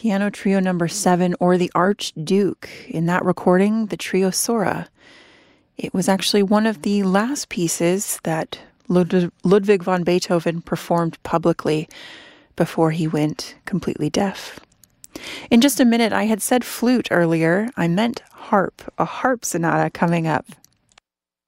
Piano Trio Number 7, or the Archduke. In that recording, the Trio Sora. It was actually one of the last pieces that Ludwig van Beethoven performed publicly before he went completely deaf. In just a minute, I had said flute earlier. I meant harp, a harp sonata coming up.